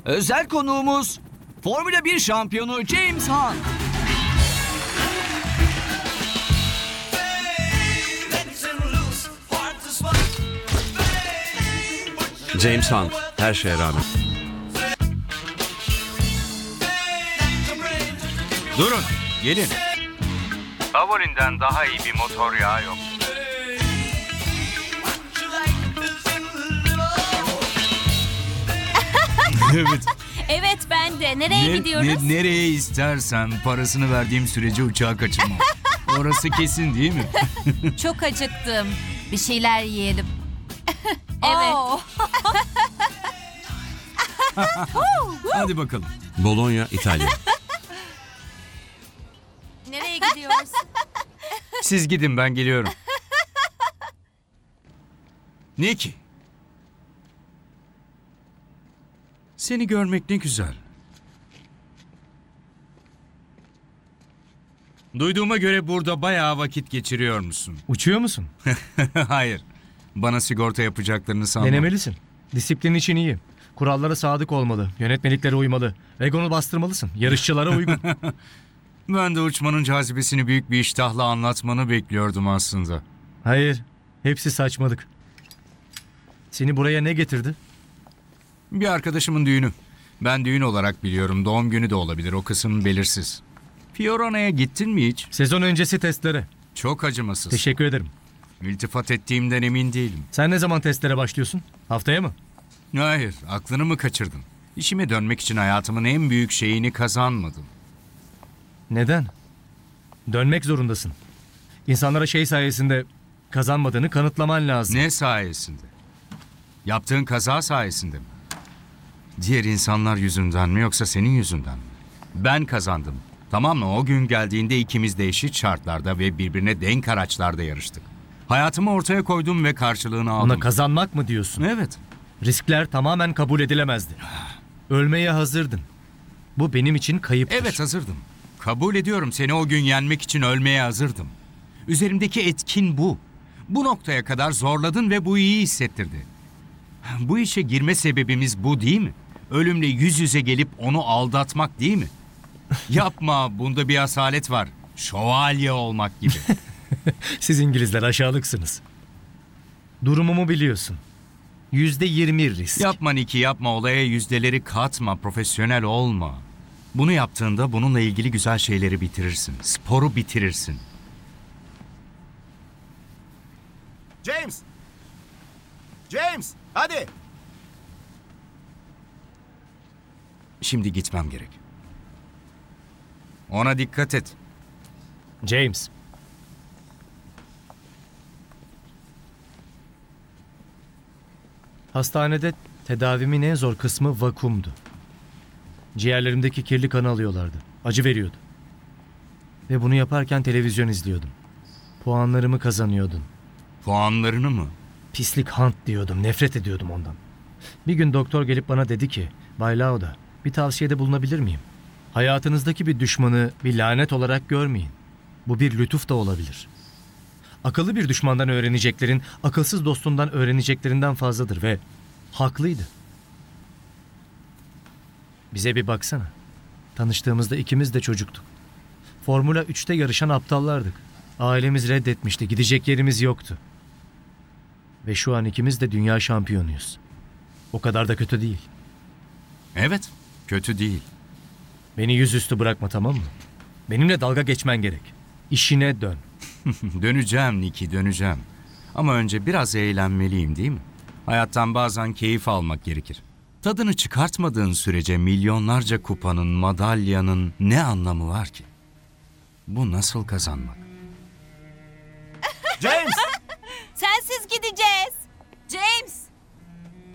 Özel konuğumuz Formula 1 şampiyonu James Hunt. James Hunt, her şeye rağmen. Durun, gelin. Favorin'den daha iyi bir motor yağı yok. Evet. Evet ben de. Nereye gidiyoruz? Nereye istersen parasını verdiğim sürece uçağa kaçırmam. Orası kesin değil mi? Çok acıktım. Bir şeyler yiyelim. Evet. Hadi bakalım. Bologna, İtalya. Nereye gidiyoruz? Siz gidin, ben geliyorum. Nicky. Seni görmek ne güzel. Duyduğuma göre burada bayağı vakit geçiriyor musun? Uçuyor musun? Hayır. Bana sigorta yapacaklarını sanmam. Denemelisin. Disiplin için iyi. Kurallara sadık olmalı. Yönetmeliklere uymalı. Egonu bastırmalısın. Yarışçılara uygun. Ben de uçmanın cazibesini büyük bir iştahla anlatmanı bekliyordum aslında. Hayır. Hepsi saçmalık. Seni buraya ne getirdi? Bir arkadaşımın düğünü. Ben düğün olarak biliyorum. Doğum günü de olabilir. O kısım belirsiz. Fiorana'ya gittin mi hiç? Sezon öncesi testlere. Çok acımasız. Teşekkür ederim. İltifat ettiğimden emin değilim. Sen ne zaman testlere başlıyorsun? Haftaya mı? Hayır, aklını mı kaçırdın? İşime dönmek için hayatımın en büyük şeyini kazanmadım. Neden? Dönmek zorundasın. İnsanlara şey sayesinde kazanmadığını kanıtlaman lazım. Ne sayesinde? Yaptığın kaza sayesinde mi? Diğer insanlar yüzünden mi yoksa senin yüzünden mi? Ben kazandım. Tamam mı? O gün geldiğinde ikimiz de eşit şartlarda ve birbirine denk araçlarda yarıştık. Hayatımı ortaya koydum ve karşılığını aldım. Ona kazanmak mı diyorsun? Evet. Riskler tamamen kabul edilemezdi. Ölmeye hazırdın. Bu benim için kayıptır. Evet, hazırdım. Kabul ediyorum, seni o gün yenmek için ölmeye hazırdım. Üzerimdeki etkin bu. Bu noktaya kadar zorladın ve bu iyi hissettirdi. Bu işe girme sebebimiz bu değil mi? Ölümle yüz yüze gelip onu aldatmak değil mi? Yapma, bunda bir asalet var. Şövalye olmak gibi. Siz İngilizler aşağılıksınız. Durumumu biliyorsun. %20 risk. Yapma Nicky, yapma, olaya yüzdeleri katma, profesyonel olma. Bunu yaptığında bununla ilgili güzel şeyleri bitirirsin. Sporu bitirirsin. James! James! Hadi! Şimdi gitmem gerek. Ona dikkat et. James. Hastanede tedavimin en zor kısmı vakumdu. Ciğerlerimdeki kirli kanı alıyorlardı. Acı veriyordu. Ve bunu yaparken televizyon izliyordum. Puanlarımı kazanıyordun. Puanlarını mı? Pislik Hunt diyordum. Nefret ediyordum ondan. Bir gün doktor gelip bana dedi ki, Bay Lauda, bir tavsiyede bulunabilir miyim? Hayatınızdaki bir düşmanı bir lanet olarak görmeyin. Bu bir lütuf da olabilir. Akıllı bir düşmandan öğreneceklerin, akılsız dostundan öğreneceklerinden fazladır ve haklıydı. Bize bir baksana. Tanıştığımızda ikimiz de çocuktuk. Formula 3'te yarışan aptallardık. Ailemiz reddetmişti, gidecek yerimiz yoktu. Ve şu an ikimiz de dünya şampiyonuyuz. O kadar da kötü değil. Evet, kötü değil. Beni yüzüstü bırakma, tamam mı? Benimle dalga geçmen gerek. İşine dön. Döneceğim Nicky, döneceğim. Ama önce biraz eğlenmeliyim değil mi? Hayattan bazen keyif almak gerekir. Tadını çıkartmadığın sürece milyonlarca kupanın, madalyanın ne anlamı var ki? Bu nasıl kazanmak? James! Sensiz gideceğiz.